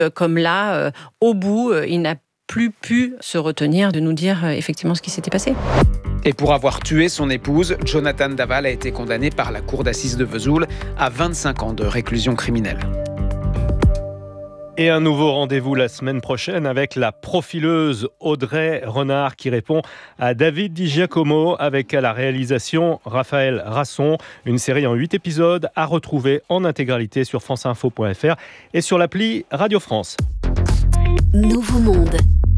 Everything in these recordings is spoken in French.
Comme là, au bout, il n'a plus pu se retenir de nous dire effectivement ce qui s'était passé. Et pour avoir tué son épouse, Jonathan Daval a été condamné par la cour d'assises de Vesoul à 25 ans de réclusion criminelle. Et un nouveau rendez-vous la semaine prochaine avec la profileuse Audrey Renard qui répond à David Di Giacomo avec à la réalisation Raphaël Rasson. Une série en 8 épisodes à retrouver en intégralité sur franceinfo.fr et sur l'appli Radio France. Nouveau monde.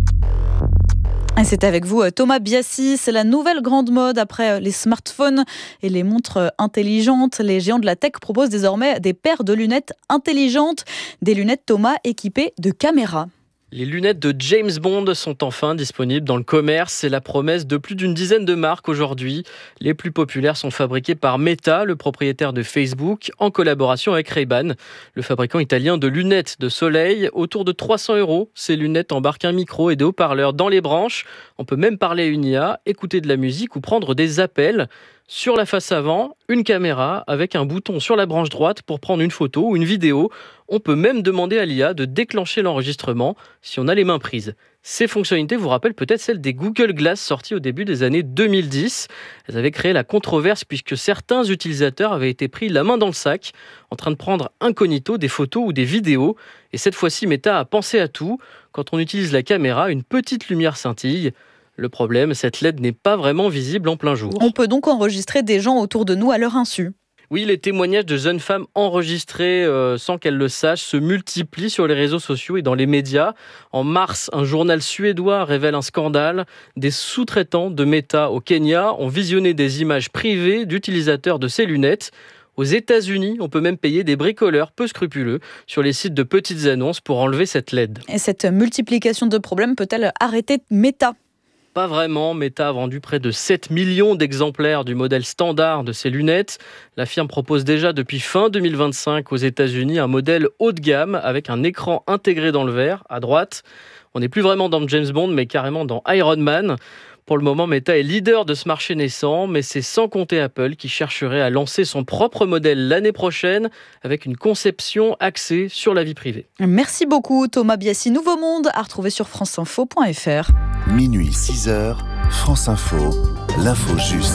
Et c'est avec vous Thomas Biassi, c'est la nouvelle grande mode après les smartphones et les montres intelligentes. Les géants de la tech proposent désormais des paires de lunettes intelligentes, des lunettes Thomas équipées de caméras. Les lunettes de James Bond sont enfin disponibles dans le commerce. C'est la promesse de plus d'une dizaine de marques aujourd'hui. Les plus populaires sont fabriquées par Meta, le propriétaire de Facebook, en collaboration avec Ray-Ban, le fabricant italien de lunettes de soleil. Autour de 300 €, ces lunettes embarquent un micro et des haut-parleurs dans les branches. On peut même parler à une IA, écouter de la musique ou prendre des appels. Sur la face avant, une caméra avec un bouton sur la branche droite pour prendre une photo ou une vidéo. On peut même demander à l'IA de déclencher l'enregistrement si on a les mains prises. Ces fonctionnalités vous rappellent peut-être celles des Google Glass sorties au début des années 2010. Elles avaient créé la controverse puisque certains utilisateurs avaient été pris la main dans le sac en train de prendre incognito des photos ou des vidéos. Et cette fois-ci, Meta a pensé à tout. Quand on utilise la caméra, une petite lumière scintille. Le problème, cette LED n'est pas vraiment visible en plein jour. On peut donc enregistrer des gens autour de nous à leur insu. Oui, les témoignages de jeunes femmes enregistrées sans qu'elles le sachent se multiplient sur les réseaux sociaux et dans les médias. En mars, un journal suédois révèle un scandale. Des sous-traitants de Meta au Kenya ont visionné des images privées d'utilisateurs de ces lunettes. Aux États-Unis, on peut même payer des bricoleurs peu scrupuleux sur les sites de petites annonces pour enlever cette LED. Et cette multiplication de problèmes peut-elle arrêter Meta ? Pas vraiment, Meta a vendu près de 7 millions d'exemplaires du modèle standard de ses lunettes. La firme propose déjà depuis fin 2025 aux États-Unis un modèle haut de gamme avec un écran intégré dans le verre à droite. On n'est plus vraiment dans James Bond, mais carrément dans Iron Man. Pour le moment, Meta est leader de ce marché naissant, mais c'est sans compter Apple qui chercherait à lancer son propre modèle l'année prochaine avec une conception axée sur la vie privée. Merci beaucoup Thomas Biassi. Nouveau monde à retrouver sur franceinfo.fr. Minuit 6h, France Info, l'info juste.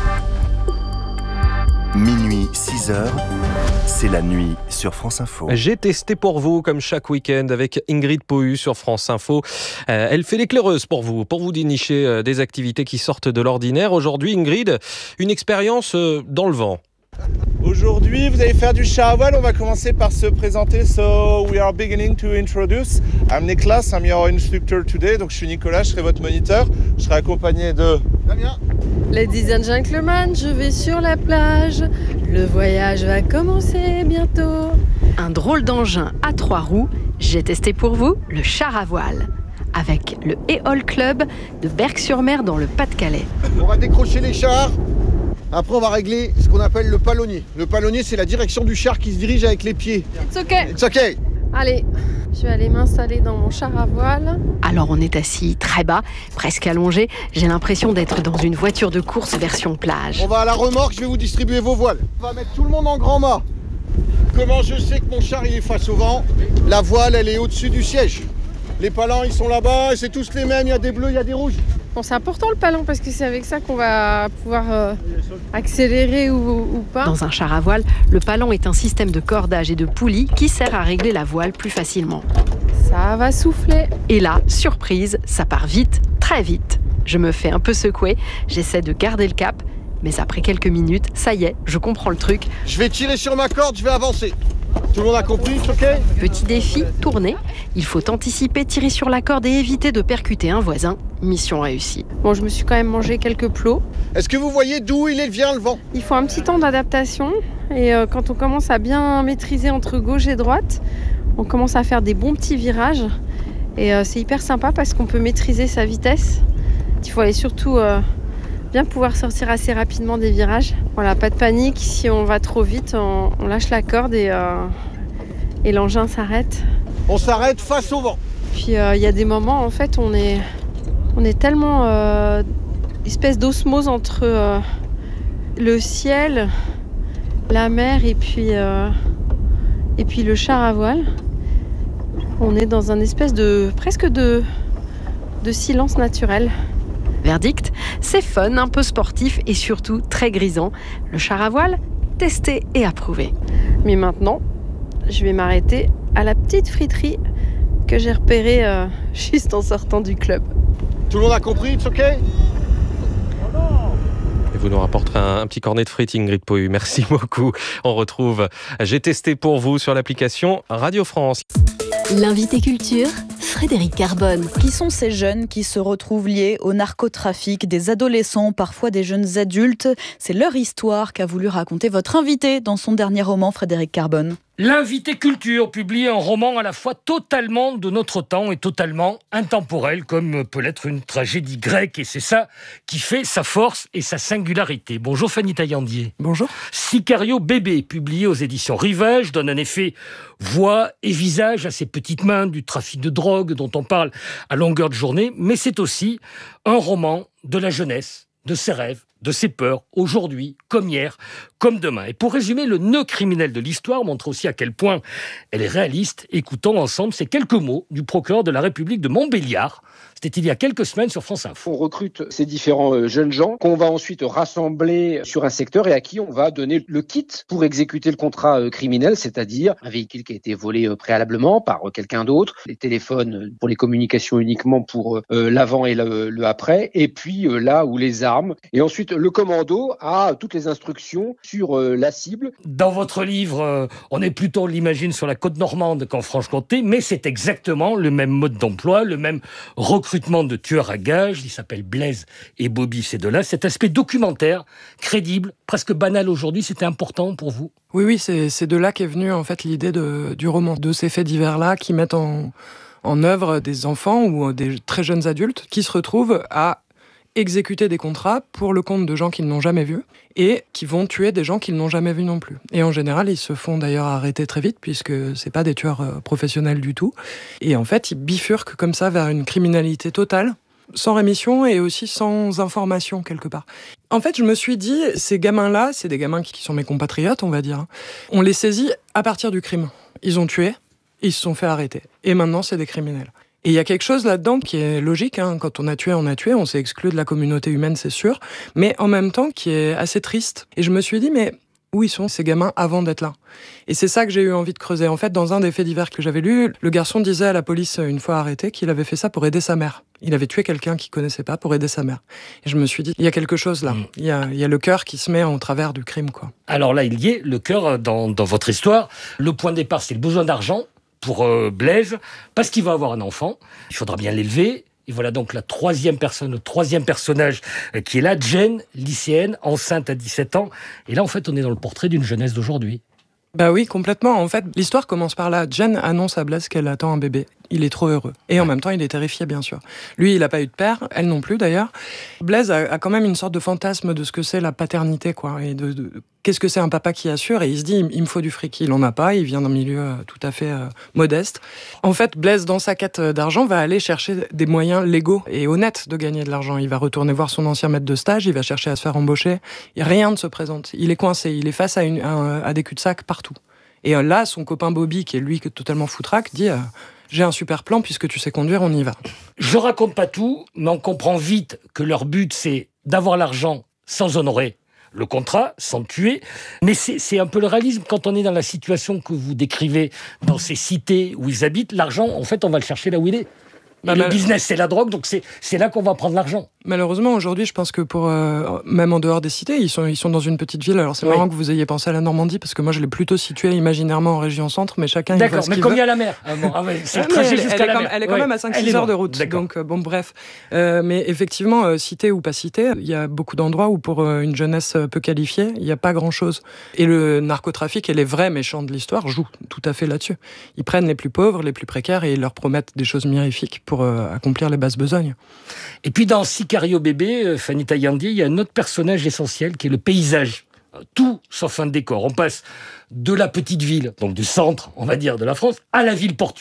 Minuit 6h, c'est la nuit sur France Info. J'ai testé pour vous, comme chaque week-end, avec Ingrid Pohu sur France Info. Elle fait l'éclaireuse pour vous dénicher des activités qui sortent de l'ordinaire. Aujourd'hui, Ingrid, une expérience dans le vent. Aujourd'hui, vous allez faire du char à voile. On va commencer par se présenter. So, we are beginning to introduce. I'm Niklas, I'm your instructor today. Donc, je suis Nicolas, je serai votre moniteur. Je serai accompagné de Damien. Ladies and gentlemen, je vais sur la plage. Le voyage va commencer bientôt. Un drôle d'engin à 3 roues. J'ai testé pour vous le char à voile. Avec le Éole Club de Berck-sur-Mer dans le Pas-de-Calais. On va décrocher les chars. Après, on va régler ce qu'on appelle le palonnier. Le palonnier, c'est la direction du char qui se dirige avec les pieds. It's okay. It's okay. Allez, je vais aller m'installer dans mon char à voile. Alors on est assis très bas, presque allongé. J'ai l'impression d'être dans une voiture de course version plage. On va à la remorque, je vais vous distribuer vos voiles. On va mettre tout le monde en grand mât. Comment je sais que mon char il est face au vent? La voile, elle est au-dessus du siège. Les palans, ils sont là-bas, c'est tous les mêmes, il y a des bleus, il y a des rouges. Bon, c'est important le palon parce que c'est avec ça qu'on va pouvoir accélérer ou pas. Dans un char à voile, le palon est un système de cordage et de poulies qui sert à régler la voile plus facilement. Ça va souffler. Et là, surprise, ça part vite, très vite. Je me fais un peu secouer, j'essaie de garder le cap, mais après quelques minutes, ça y est, je comprends le truc. Je vais tirer sur ma corde, je vais avancer. Tout le monde a compris, ok? Petit défi, tourner. Il faut anticiper, tirer sur la corde et éviter de percuter un voisin. Mission réussie. Bon, je me suis quand même mangé quelques plots. Est-ce que vous voyez d'où il vient le vent? Il faut un petit temps d'adaptation. Et quand on commence à bien maîtriser entre gauche et droite, on commence à faire des bons petits virages. Et c'est hyper sympa parce qu'on peut maîtriser sa vitesse. Il faut aller surtout bien pouvoir sortir assez rapidement des virages. Voilà, pas de panique. Si on va trop vite, on lâche la corde et l'engin s'arrête. On s'arrête face au vent. Puis il y a des moments, en fait, on est tellement espèce d'osmose entre le ciel, la mer et puis le char à voile. On est dans un espèce de silence naturel. Verdict, c'est fun, un peu sportif et surtout très grisant. Le char à voile, testé et approuvé. Mais maintenant, je vais m'arrêter à la petite friterie que j'ai repérée juste en sortant du club. Tout le monde a compris, it's OK? Et vous nous rapporterez un petit cornet de frites, Ingrid Pohu. Merci beaucoup. On retrouve J'ai testé pour vous sur l'application Radio France. L'invité culture, Frédéric Carbone. Qui sont ces jeunes qui se retrouvent liés au narcotrafic, des adolescents, parfois des jeunes adultes? C'est leur histoire qu'a voulu raconter votre invité dans son dernier roman, Frédéric Carbone. L'invité culture publie un roman à la fois totalement de notre temps et totalement intemporel, comme peut l'être une tragédie grecque, et c'est ça qui fait sa force et sa singularité. Bonjour Fanny Taillandier. Bonjour. Sicario bébé, publié aux éditions Rivage, donne en effet voix et visage à ces petites mains du trafic de drogue dont on parle à longueur de journée, mais c'est aussi un roman de la jeunesse, de ses rêves, de ses peurs, aujourd'hui, comme hier, comme demain. Et pour résumer, le nœud criminel de l'histoire montre aussi à quel point elle est réaliste. Écoutons ensemble ces quelques mots du procureur de la République de Montbéliard. C'était il y a quelques semaines sur France Info. On recrute ces différents jeunes gens qu'on va ensuite rassembler sur un secteur et à qui on va donner le kit pour exécuter le contrat criminel, c'est-à-dire un véhicule qui a été volé préalablement par quelqu'un d'autre, les téléphones pour les communications uniquement pour l'avant et le après, et puis là où les armes. Et ensuite, le commando a toutes les instructions sur la cible. Dans votre livre, on est plutôt, on l'imagine, sur la côte normande qu'en Franche-Comté, mais c'est exactement le même mode d'emploi, le même recrutement de tueurs à gages. Ils s'appellent Blaise et Bobby, ces deux-là. Cet aspect documentaire, crédible, presque banal aujourd'hui, c'était important pour vous? Oui, c'est de là qu'est venue en fait l'idée du roman, de ces faits divers-là qui mettent en œuvre des enfants ou des très jeunes adultes qui se retrouvent à exécuter des contrats pour le compte de gens qu'ils n'ont jamais vus et qui vont tuer des gens qu'ils n'ont jamais vus non plus. Et en général, ils se font d'ailleurs arrêter très vite puisque c'est pas des tueurs professionnels du tout. Et en fait, ils bifurquent comme ça vers une criminalité totale, sans rémission et aussi sans information quelque part. En fait, je me suis dit, ces gamins-là, c'est des gamins qui sont mes compatriotes, on va dire. On les saisit à partir du crime. Ils ont tué, ils se sont fait arrêter. Et maintenant, c'est des criminels. Et il y a quelque chose là-dedans qui est logique, hein. Quand on a tué, on s'est exclu de la communauté humaine, c'est sûr, mais en même temps qui est assez triste. Et je me suis dit, mais où ils sont ces gamins avant d'être là? Et c'est ça que j'ai eu envie de creuser. En fait, dans un des faits divers que j'avais lu, le garçon disait à la police, une fois arrêté, qu'il avait fait ça pour aider sa mère. Il avait tué quelqu'un qu'il connaissait pas pour aider sa mère. Et je me suis dit, il y a quelque chose là. Il y a le cœur qui se met en travers du crime, quoi. Alors là, il y est, le cœur dans votre histoire. Le point de départ, c'est le besoin d'argent pour Blaise, parce qu'il va avoir un enfant, il faudra bien l'élever. Et voilà donc la troisième personne, le troisième personnage qui est là, Jen, lycéenne, enceinte à 17 ans. Et là, en fait, on est dans le portrait d'une jeunesse d'aujourd'hui. Bah oui, complètement. En fait, l'histoire commence par là. Jen annonce à Blaise qu'elle attend un bébé. Il est trop heureux. Et en même temps, il est terrifié, bien sûr. Lui, il n'a pas eu de père, elle non plus d'ailleurs. Blaise a quand même une sorte de fantasme de ce que c'est la paternité, quoi. Et qu'est-ce que c'est un papa qui assure? Et il se dit, il me faut du fric. Il en a pas, il vient d'un milieu tout à fait modeste. En fait, Blaise, dans sa quête d'argent, va aller chercher des moyens légaux et honnêtes de gagner de l'argent. Il va retourner voir son ancien maître de stage, il va chercher à se faire embaucher. Et rien ne se présente. Il est coincé, il est face à des cul-de-sac partout. Et là, son copain Bobby, qui est lui totalement foutraque, dit... J'ai un super plan, puisque tu sais conduire, on y va. Je raconte pas tout, mais on comprend vite que leur but, c'est d'avoir l'argent sans honorer le contrat, sans tuer. Mais c'est un peu le réalisme. Quand on est dans la situation que vous décrivez dans ces cités où ils habitent, l'argent, en fait, on va le chercher là où il est. Le business, c'est la drogue, donc c'est là qu'on va prendre l'argent. Malheureusement, aujourd'hui, je pense que même en dehors des cités, ils sont dans une petite ville. Alors c'est marrant que vous ayez pensé à la Normandie, parce que moi je l'ai plutôt situé imaginairement en région centre, mais chacun... D'accord, mais comme il y a la mer. C'est le trajet jusqu'à la mer. Elle est quand même à 5-6 heures de route. Donc bon, bref. Mais effectivement, cité ou pas cité, il y a beaucoup d'endroits où pour une jeunesse peu qualifiée, il n'y a pas grand-chose. Et le narcotrafic et les vrais méchants de l'histoire jouent tout à fait là-dessus. Ils prennent les plus pauvres, les plus précaires, et ils leur promettent des choses mirifiques pour accomplir les basses besognes. Et puis dans Sicario bébé, Fanny Taillandier, il y a un autre personnage essentiel qui est le paysage. Tout sauf un décor. On passe de la petite ville, donc du centre, on va dire, de la France, à la ville portuaire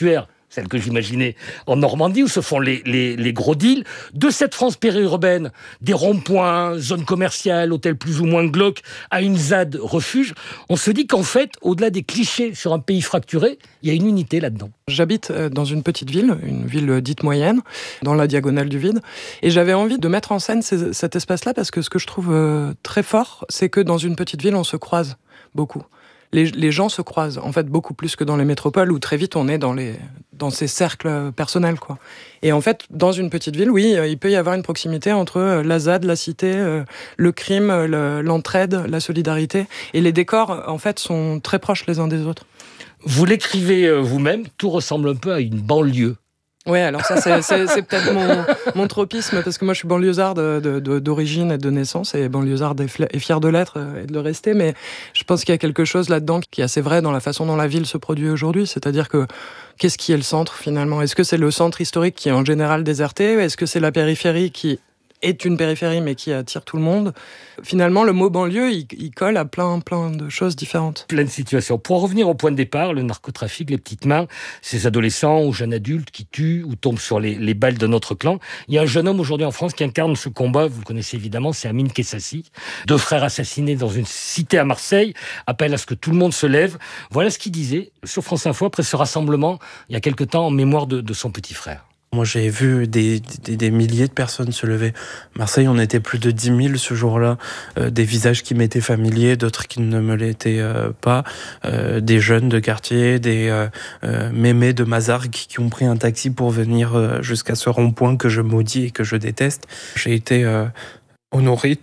celle que j'imaginais en Normandie, où se font les gros deals, de cette France périurbaine, des ronds-points, zones commerciales, hôtels plus ou moins glauques, à une ZAD refuge, on se dit qu'en fait, au-delà des clichés sur un pays fracturé, il y a une unité là-dedans. J'habite dans une petite ville, une ville dite moyenne, dans la diagonale du vide, et j'avais envie de mettre en scène cet espace-là parce que ce que je trouve très fort, c'est que dans une petite ville, on se croise beaucoup. Les gens se croisent, en fait, beaucoup plus que dans les métropoles où très vite on est dans ces cercles personnels, quoi. Et en fait, dans une petite ville, oui, il peut y avoir une proximité entre la ZAD, la cité, le crime, l'entraide, la solidarité. Et les décors, en fait, sont très proches les uns des autres. Vous l'écrivez vous-même, tout ressemble un peu à une banlieue. Ouais, alors ça, c'est peut-être mon tropisme, parce que moi, je suis banlieusard d'origine et de naissance, et banlieusard et fier de l'être et de le rester, mais je pense qu'il y a quelque chose là-dedans qui est assez vrai dans la façon dont la ville se produit aujourd'hui, c'est-à-dire que qu'est-ce qui est le centre, finalement ? Est-ce que c'est le centre historique qui est en général déserté ? Est-ce que c'est la périphérie qui est une périphérie mais qui attire tout le monde ? Finalement, le mot banlieue, il colle à plein de choses différentes. Plein de situations. Pour en revenir au point de départ, le narcotrafic, les petites mains, ces adolescents ou jeunes adultes qui tuent ou tombent sur les balles de notre clan. Il y a un jeune homme aujourd'hui en France qui incarne ce combat, vous le connaissez évidemment, c'est Amine Kessassi. 2 frères assassinés dans une cité à Marseille, appelle à ce que tout le monde se lève. Voilà ce qu'il disait sur France Info après ce rassemblement, il y a quelque temps, en mémoire de son petit frère. Moi, j'ai vu des milliers de personnes se lever. Marseille, on était plus de 10 000 ce jour-là. Des visages qui m'étaient familiers, d'autres qui ne me l'étaient pas. Des jeunes de quartier, des mémés de Mazargues qui ont pris un taxi pour venir jusqu'à ce rond-point que je maudis et que je déteste. J'ai été honoré,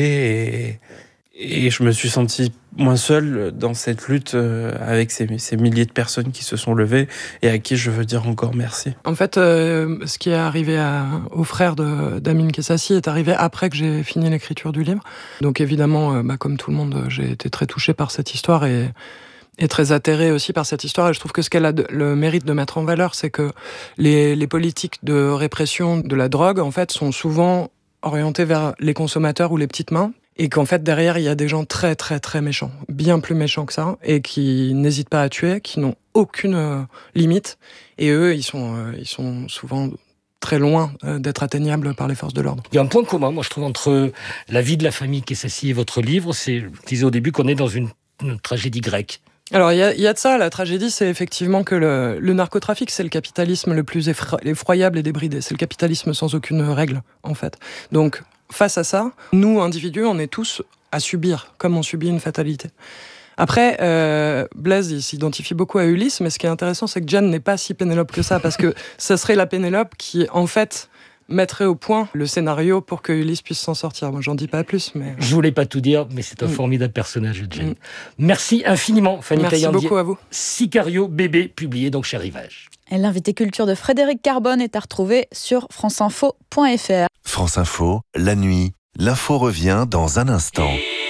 touché et je me suis senti moins seul dans cette lutte avec ces milliers de personnes qui se sont levées et à qui je veux dire encore merci. En fait, ce qui est arrivé au frère d'Amine Kessassi est arrivé après que j'ai fini l'écriture du livre. Donc évidemment, comme tout le monde, j'ai été très touché par cette histoire et très atterré aussi par cette histoire. Et je trouve que ce qu'elle a le mérite de mettre en valeur, c'est que les politiques de répression de la drogue, en fait, sont souvent orientées vers les consommateurs ou les petites mains. Et qu'en fait, derrière, il y a des gens très, très, très méchants, bien plus méchants que ça, et qui n'hésitent pas à tuer, qui n'ont aucune limite. Et eux, ils sont souvent très loin d'être atteignables par les forces de l'ordre. Il y a un point commun, moi, je trouve, entre la vie de la famille Kessassi et votre livre. Je disais au début qu'on est dans une tragédie grecque. Alors, il y a de ça. La tragédie, c'est effectivement que le narcotrafic, c'est le capitalisme le plus effroyable et débridé. C'est le capitalisme sans aucune règle, en fait. Donc, face à ça, nous, individus, on est tous à subir, comme on subit une fatalité. Après, Blaise, il s'identifie beaucoup à Ulysse, mais ce qui est intéressant, c'est que Jane n'est pas si Pénélope que ça, parce que ça serait la Pénélope qui, en fait, mettrait au point le scénario pour que Ulysse puisse s'en sortir. Moi, j'en dis pas plus, mais... Je voulais pas tout dire, mais c'est un formidable personnage, Jane. Merci infiniment, Fanny Taillandier. Merci beaucoup à vous. Sicario bébé, publié donc chez Rivage. Et l'invité culture de Frédéric Carbone est à retrouver sur franceinfo.fr. France Info, la nuit, l'info revient dans un instant.